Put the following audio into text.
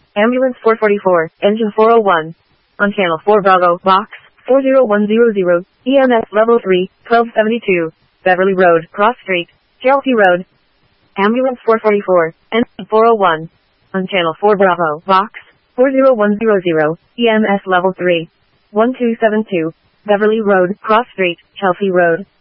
Ambulance 444, engine 401. On channel 4 Bravo, box 40100, EMS level 3, 1272, Beverly Road, Cross Street, Chelsea Road. Ambulance 444, engine 401. On channel 4 Bravo, box 40100, EMS level 3, 1272, Beverly Road, Cross Street, Chelsea Road.